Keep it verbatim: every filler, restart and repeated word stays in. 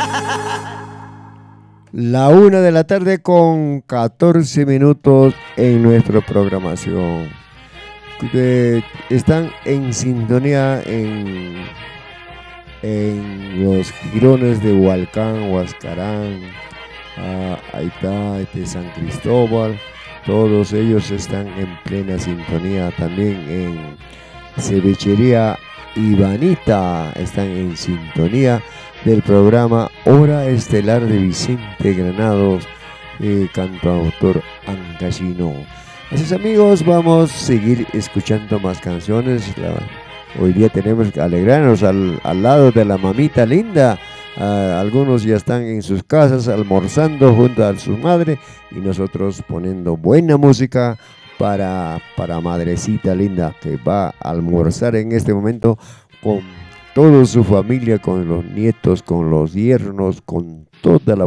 La una de la tarde con catorce minutos en nuestra programación. De, están en sintonía en, en los jirones de Hualcán, Huascarán, uh, Aitá, de San Cristóbal. Todos ellos están en plena sintonía. También en Cevichería Ibanita están en sintonía del programa Hora Estelar de Vicente Granados, eh, cantautor ancashino. Así, amigos, vamos a seguir escuchando más canciones. La, hoy día tenemos que alegrarnos al, al lado de la mamita linda. Uh, algunos ya están en sus casas almorzando junto a su madre y nosotros poniendo buena música para, para madrecita linda que va a almorzar en este momento con toda su familia, con los nietos, con los yernos, con toda la